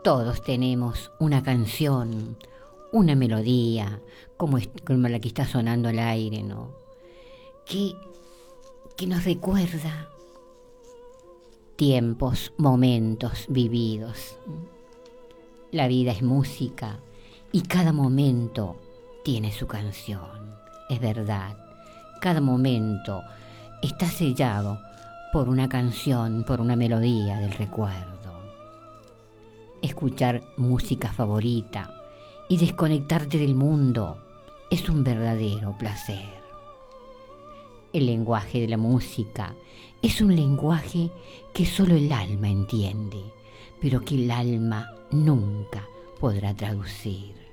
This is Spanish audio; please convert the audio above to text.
Todos tenemos una canción, una melodía, como la que está sonando al aire, ¿no? Que nos recuerda tiempos, momentos vividos. La vida es música y cada momento tiene su canción. Es verdad, cada momento está sellado por una canción, por una melodía del recuerdo. Escuchar música favorita y desconectarte del mundo es un verdadero placer. El lenguaje de la música es un lenguaje que solo el alma entiende, pero que el alma nunca podrá traducir.